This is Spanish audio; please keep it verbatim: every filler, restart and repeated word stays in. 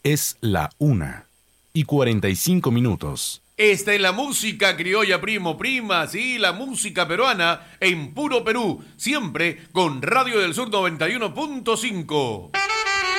Es la una y cuarenta y cinco minutos. Esta es la música criolla, primo, prima, sí, la música peruana en puro Perú, siempre con Radio del Sur noventa y uno punto cinco.